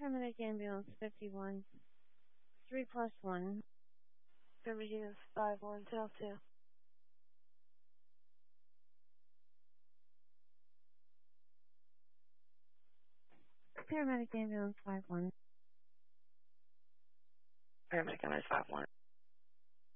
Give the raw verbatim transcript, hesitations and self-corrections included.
Paramedic ambulance fifty-one. Three plus one. Paramedic five one, tell two. Paramedic ambulance five one. Paramedic ambulance five one.